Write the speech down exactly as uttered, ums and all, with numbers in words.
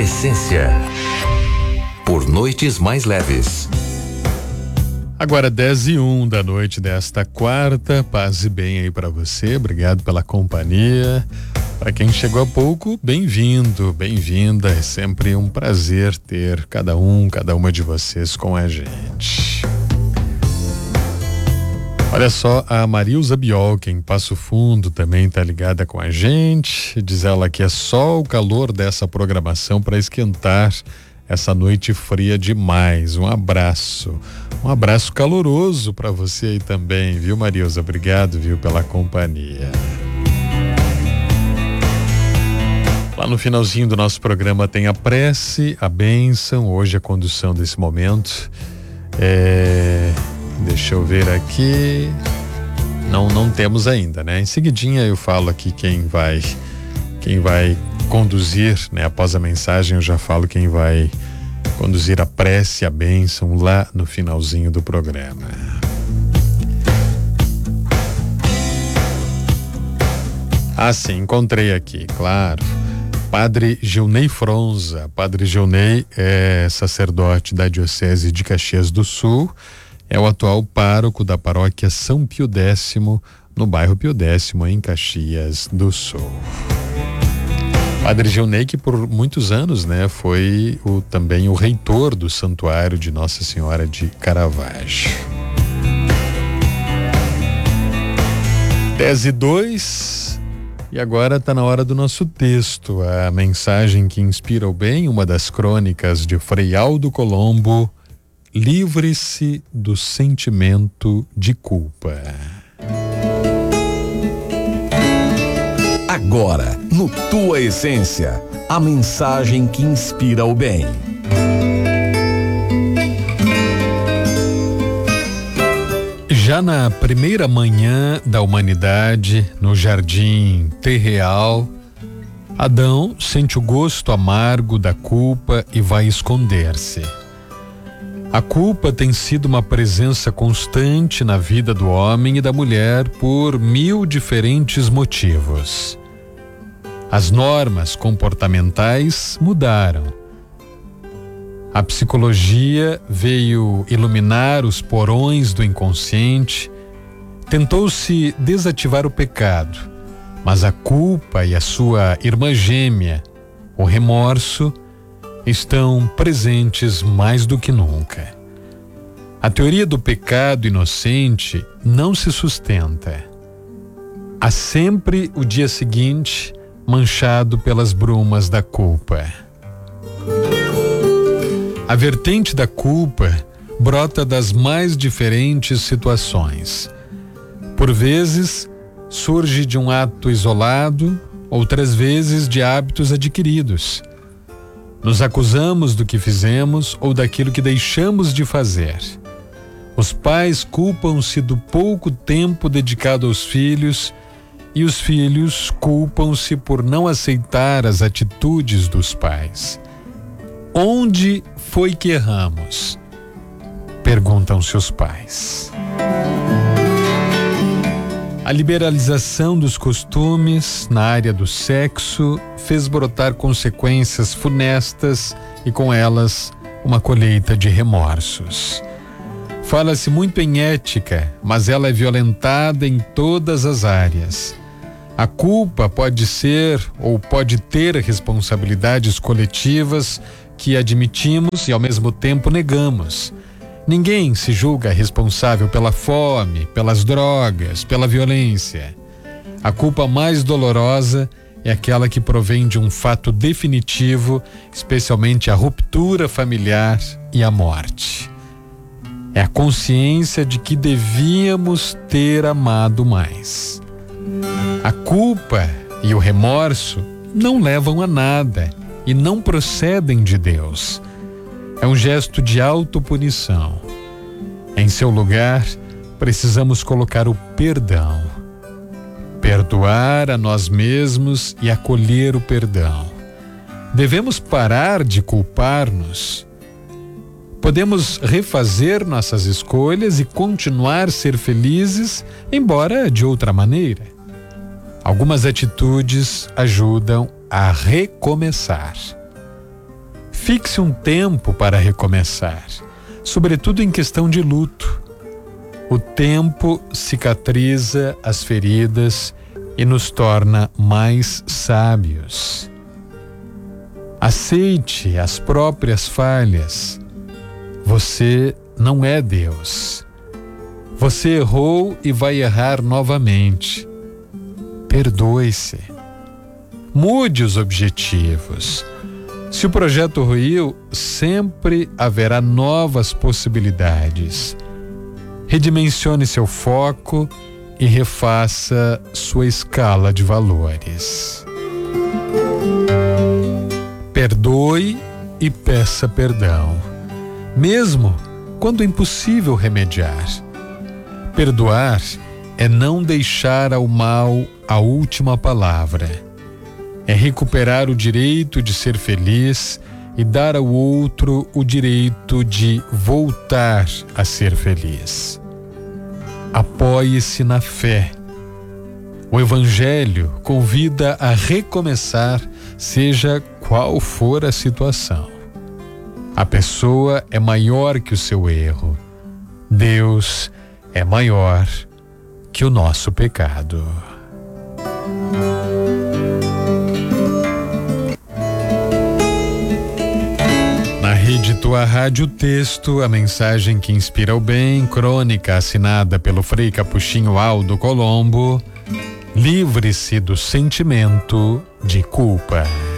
Essência. Por noites mais leves. Agora dez e um da noite desta quarta, paz e bem aí pra você, obrigado pela companhia. Para quem chegou há pouco, bem-vindo, bem-vinda, é sempre um prazer ter cada um, cada uma de vocês com a gente. Olha só, a Marilza Biolca em Passo Fundo também tá ligada com a gente, diz ela que é só o calor dessa programação para esquentar essa noite fria demais. Um abraço, um abraço caloroso para você aí também, viu, Marilza? Obrigado, viu, pela companhia. Lá no finalzinho do nosso programa tem a prece, a bênção, hoje a condução desse momento. É, deixa eu ver aqui. Não, não temos ainda, né? Em seguidinha eu falo aqui quem vai, quem vai conduzir, né? Após a mensagem eu já falo quem vai conduzir a prece, a bênção lá no finalzinho do programa. Ah, sim, encontrei aqui, claro. Padre Gilney Fronza. Padre Gilney é sacerdote da Diocese de Caxias do Sul, é o atual pároco da paróquia São Pio Décimo, no bairro Pio Décimo, em Caxias do Sul. Padre Gilney, que por muitos anos, né, foi o, também o reitor do Santuário de Nossa Senhora de Caravaggio. dez e dois. E agora está na hora do nosso texto, a mensagem que inspira o bem, uma das crônicas de Frei Aldo Colombo, livre-se do sentimento de culpa. Agora, no Tua Essência, a mensagem que inspira o bem. Já na primeira manhã da humanidade, no jardim terreal, Adão sente o gosto amargo da culpa e vai esconder-se. A culpa tem sido uma presença constante na vida do homem e da mulher por mil diferentes motivos. As normas comportamentais mudaram. A psicologia veio iluminar os porões do inconsciente, tentou-se desativar o pecado, mas a culpa e a sua irmã gêmea, o remorso, estão presentes mais do que nunca. A teoria do pecado inocente não se sustenta. Há sempre o dia seguinte manchado pelas brumas da culpa. A vertente da culpa brota das mais diferentes situações. Por vezes, surge de um ato isolado, outras vezes de hábitos adquiridos. Nos acusamos do que fizemos ou daquilo que deixamos de fazer. Os pais culpam-se do pouco tempo dedicado aos filhos e os filhos culpam-se por não aceitar as atitudes dos pais. Onde foi que erramos? Perguntam-se os pais. A liberalização dos costumes na área do sexo fez brotar consequências funestas e com elas uma colheita de remorsos. Fala-se muito em ética, mas ela é violentada em todas as áreas. A culpa pode ser ou pode ter responsabilidades coletivas que admitimos e ao mesmo tempo negamos. Ninguém se julga responsável pela fome, pelas drogas, pela violência. A culpa mais dolorosa é aquela que provém de um fato definitivo, especialmente a ruptura familiar e a morte. É a consciência de que devíamos ter amado mais. A culpa e o remorso não levam a nada e não procedem de Deus. É um gesto de autopunição. Em seu lugar, precisamos colocar o perdão. Perdoar a nós mesmos e acolher o perdão. Devemos parar de culpar-nos. Podemos refazer nossas escolhas e continuar a ser felizes, embora de outra maneira. Algumas atitudes ajudam a recomeçar. Fixe um tempo para recomeçar, sobretudo em questão de luto. O tempo cicatriza as feridas e nos torna mais sábios. Aceite as próprias falhas. Você não é Deus. Você errou e vai errar novamente. Perdoe-se. Mude os objetivos. Se o projeto ruiu, sempre haverá novas possibilidades. Redimensione seu foco e refaça sua escala de valores. Perdoe e peça perdão, mesmo quando é impossível remediar. Perdoar é não deixar ao mal a última palavra. É recuperar o direito de ser feliz e dar ao outro o direito de voltar a ser feliz. Apoie-se na fé. O Evangelho convida a recomeçar, seja qual for a situação. A pessoa é maior que o seu erro. Deus é maior que o nosso pecado. Na Rede Tua Rádio Texto, a mensagem que inspira o bem, crônica assinada pelo Frei Capuchinho Aldo Colombo. Livre-se do sentimento de culpa.